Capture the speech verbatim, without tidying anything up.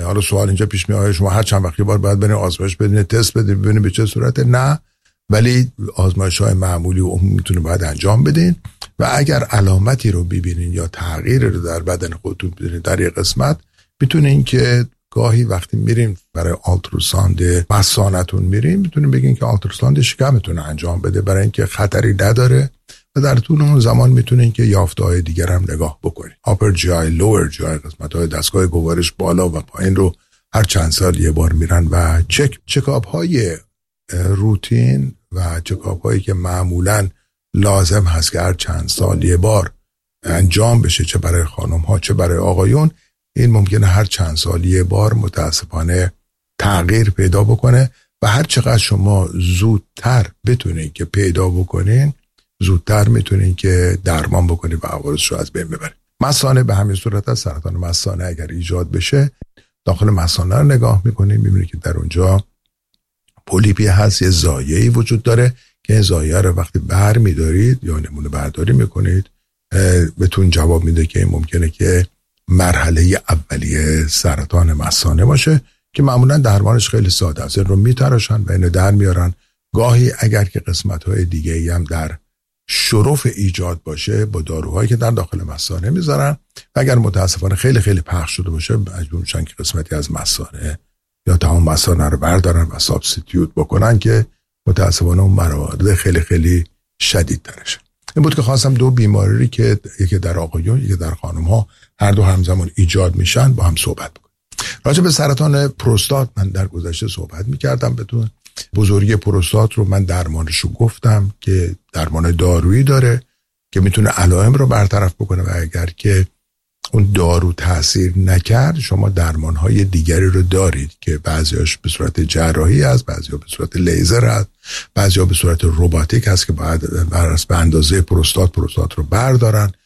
حالا سوال اینجا پیش میاد شما هر چند وقتی بار باید برین آزمایش بدین، تست بدین، ببینید به چه صورته؟ نه، ولی آزمایش‌های معمولی و عمومی میتونه باید انجام بدین و اگر علامتی رو ببینین یا تغییری رو در بدن خودتون ببینید در یک قسمت، میتونین که گاهی وقتی میرین برای آلتراساند مثانه‌تون میرین، میتونین بگین که آلتراساند شکمتون انجام بده برای اینکه خطری نداره و در طول اون زمان میتونین که یافته‌های دیگر هم نگاه بکنین. upper جی آی lower جی آی قسمت‌های دستگاه گوارش بالا و پایین رو هر چند سال یه بار میرن و چک چکاپ های روتین و چکاپ هایی که معمولاً لازم هست که هر چند سال یه بار انجام بشه، چه برای خانم ها چه برای آقایون، این ممکنه هر چند سال یه بار متاسفانه تغییر پیدا بکنه و هر چقدر شما زودتر بتونین که پیدا بکنین، زودتر میتونین که درمان بکنین و عوارضش رو از بین ببرین. مثانه به همین صورت از سرطان مثانه اگر ایجاد بشه، داخل مثانه رو نگاه میکنین، میبینید که در اونجا پولیپی هست، یه زایه‌ای وجود داره که این زایه رو وقتی بر میدارید یا نمونه برداری میکنید بهتون جواب میده که این ممکنه که مرحله اولیه سرطان مثانه باشه که معمولا درمانش خیلی ساده است. این رو میتراشن و اینو در میارن. گاهی اگر که قسمت‌های دیگه‌ای هم در شرف ایجاد باشه با داروهایی که در داخل مثانه میذارن و اگر متاسفانه خیلی خیلی پخش شده باشه مجبور میشن که قسمتی از مثانه یا تمام مثانه رو بردارن و سابستیتیوت بکنن که متاسفانه اون موارد خیلی خیلی شدید ترشه. این بود که خواستم دو بیماری که یکی در آقایون یکی در خانم ها هر دو همزمان ایجاد میشن با هم صحبت بکنم. راجع به سرطان پروستات من در گذشته صحبت میکردم. بدون بزرگی پروستات رو من درمانش رو گفتم که درمان دارویی داره که میتونه علائم رو برطرف بکنه و اگر که اون دارو تأثیر نکرد شما درمانهای دیگری رو دارید که بعضیاش به صورت جراحی هست، بعضیا به صورت لیزر هست، بعضیا به صورت روباتیک هست که باید بر اساس اندازه پروستات پروستات رو بردارن